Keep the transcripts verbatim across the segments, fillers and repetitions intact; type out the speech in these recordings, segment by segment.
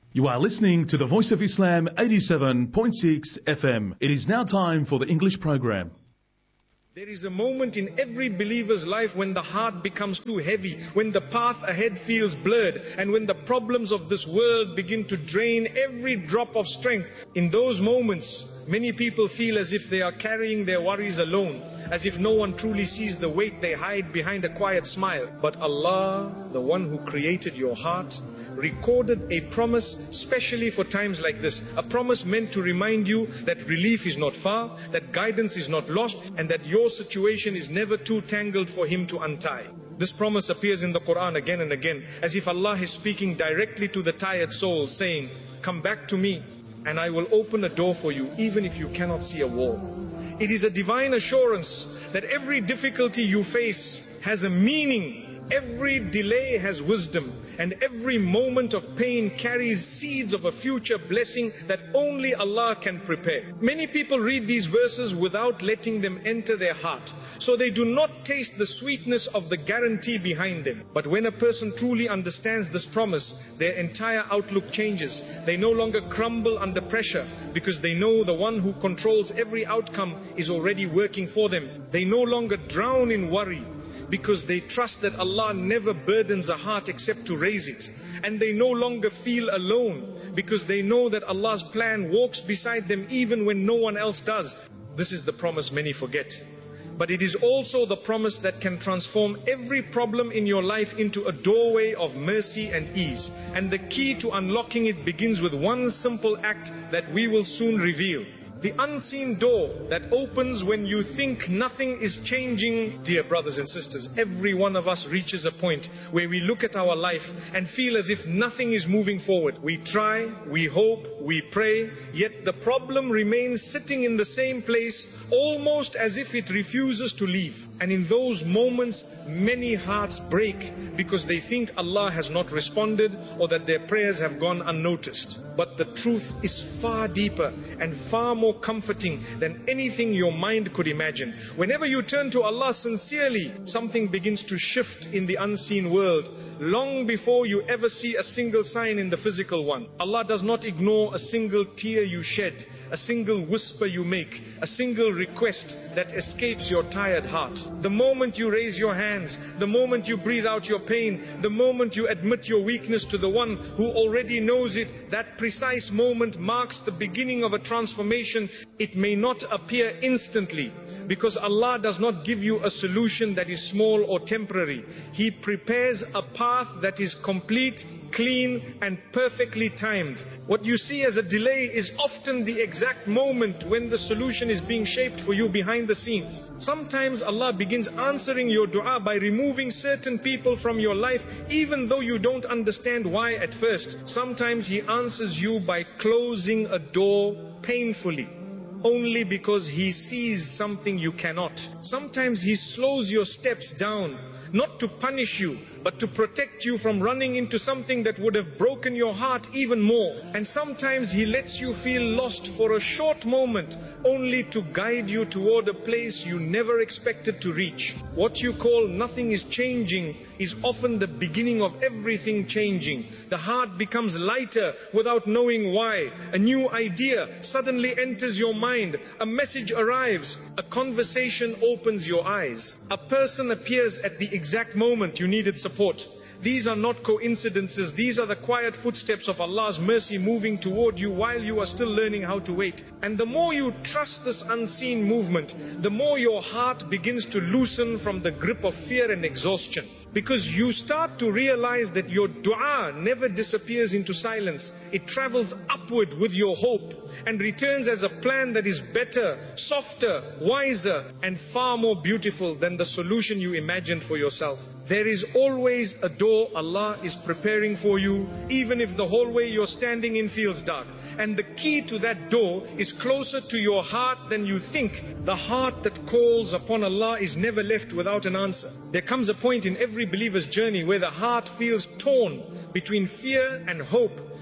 You are listening to the Voice of Islam eighty-seven point six F M. It is now time for the English program. There is a moment in every believer's life when the heart becomes too heavy, when the path ahead feels blurred, and when the problems of this world begin to drain every drop of strength. In those moments, many people feel as if they are carrying their worries alone, as if no one truly sees the weight they hide behind a quiet smile. But Allah, the one who created your heart, recorded a promise specially for times like this. A promise meant to remind you that relief is not far, that guidance is not lost, and that your situation is never too tangled for Him to untie. This promise appears in the Quran again and again, as if Allah is speaking directly to the tired soul, saying, "Come back to me, and I will open a door for you, even if you cannot see a wall." It is a divine assurance that every difficulty you face has a meaning. Every delay has wisdom, and every moment of pain carries seeds of a future blessing that only Allah can prepare. Many people read these verses without letting them enter their heart, so they do not taste the sweetness of the guarantee behind them. But when a person truly understands this promise, their entire outlook changes. They no longer crumble under pressure, because they know the one who controls every outcome is already working for them. They no longer drown in worry, because they trust that Allah never burdens a heart except to raise it. And they no longer feel alone, because they know that Allah's plan walks beside them even when no one else does. This is the promise many forget. But it is also the promise that can transform every problem in your life into a doorway of mercy and ease. And the key to unlocking it begins with one simple act that we will soon reveal. The unseen door that opens when you think nothing is changing. Dear brothers and sisters, every one of us reaches a point where we look at our life and feel as if nothing is moving forward. We try, we hope, we pray, yet the problem remains sitting in the same place, almost as if it refuses to leave. And in those moments, many hearts break because they think Allah has not responded or that their prayers have gone unnoticed. But the truth is far deeper and far more comforting than anything your mind could imagine. Whenever you turn to Allah sincerely, something begins to shift in the unseen world, long before you ever see a single sign in the physical one. Allah does not ignore a single tear you shed, a single whisper you make, a single request that escapes your tired heart. The moment you raise your hands, the moment you breathe out your pain, the moment you admit your weakness to the one who already knows it, that precise moment marks the beginning of a transformation. It may not appear instantly, because Allah does not give you a solution that is small or temporary. He prepares a path that is complete, clean, and perfectly timed. What you see as a delay is often the exact moment when the solution is being shaped for you behind the scenes. Sometimes Allah begins answering your dua by removing certain people from your life, even though you don't understand why at first. Sometimes He answers you by closing a door painfully, only because He sees something you cannot. Sometimes He slows your steps down, not to punish you, but to protect you from running into something that would have broken your heart even more. And sometimes He lets you feel lost for a short moment, only to guide you toward a place you never expected to reach. What you call nothing is changing is often the beginning of everything changing. The heart becomes lighter without knowing why. A new idea suddenly enters your mind. A message arrives. A conversation opens your eyes. A person appears at the exact moment you needed support. These are not coincidences. These are the quiet footsteps of Allah's mercy moving toward you while you are still learning how to wait. And the more you trust this unseen movement, the more your heart begins to loosen from the grip of fear and exhaustion. Because you start to realize that your dua never disappears into silence. It travels upward with your hope and returns as a plan that is better, softer, wiser, and far more beautiful than the solution you imagined for yourself. There is always a door Allah is preparing for you, even if the hallway you're standing in feels dark. And the key to that door is closer to your heart than you think. The heart that calls upon Allah is never left without an answer. There comes a point in every believer's journey where the heart feels torn between fear and hope,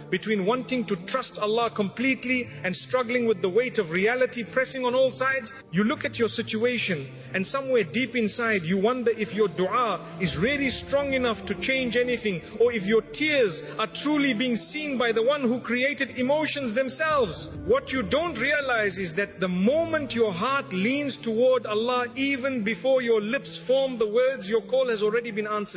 between wanting to trust Allah completely and struggling with the weight of reality pressing on all sides. You look at your situation and somewhere deep inside you wonder if your dua is really strong enough to change anything, or if your tears are truly being seen by the one who created emotions themselves. What you don't realize is that the moment your heart leans toward Allah, even before your lips form the words, your call has already been answered.